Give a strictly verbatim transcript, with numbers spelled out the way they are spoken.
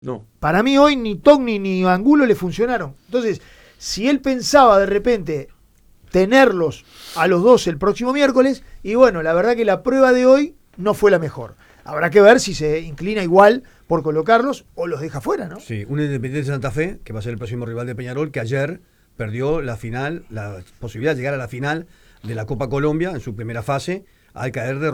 No. Para mí hoy ni Togni ni Angulo le funcionaron. Entonces, si él pensaba de repente tenerlos a los dos el próximo miércoles, y bueno, la verdad que la prueba de hoy no fue la mejor. Habrá que ver si se inclina igual por colocarlos o los deja fuera, ¿no? Sí, un Independiente de Santa Fe, que va a ser el próximo rival de Peñarol, que ayer perdió la final, la posibilidad de llegar a la final de la Copa Colombia en su primera fase, al caer de